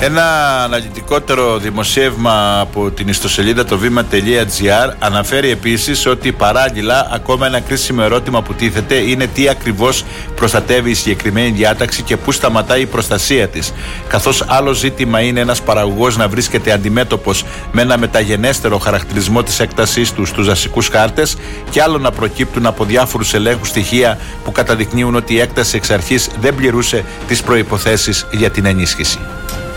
Ένα αναλυτικότερο δημοσίευμα από την ιστοσελίδα το βήμα.gr αναφέρει επίσης ότι παράλληλα ακόμα ένα κρίσιμο ερώτημα που τίθεται είναι τι ακριβώς προστατεύει η συγκεκριμένη διάταξη και πού σταματάει η προστασία της. Καθώς άλλο ζήτημα είναι ένας παραγωγός να βρίσκεται αντιμέτωπος με ένα μεταγενέστερο χαρακτηρισμό της έκτασής του στους δασικούς χάρτες και άλλο να προκύπτουν από διάφορους ελέγχους στοιχεία που καταδεικνύουν ότι η έκταση εξ αρχής δεν πληρούσε τις προϋποθέσεις για την ενίσχυση.